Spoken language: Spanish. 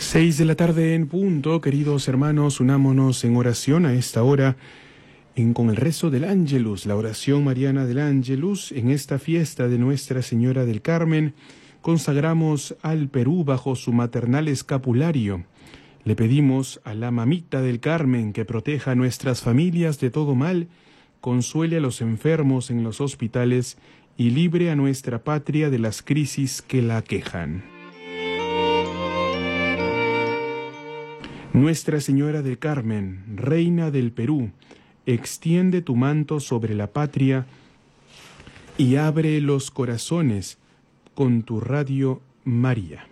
6 de la tarde en punto, queridos hermanos, unámonos en oración a esta hora con el rezo del Ángelus, la oración mariana del Ángelus. En esta fiesta de Nuestra Señora del Carmen, consagramos al Perú bajo su maternal escapulario. Le pedimos a la Mamita del Carmen que proteja a nuestras familias de todo mal, consuele a los enfermos en los hospitales y libre a nuestra patria de las crisis que la aquejan. Nuestra Señora del Carmen, Reina del Perú, extiende tu manto sobre la patria y abre los corazones con tu Radio María.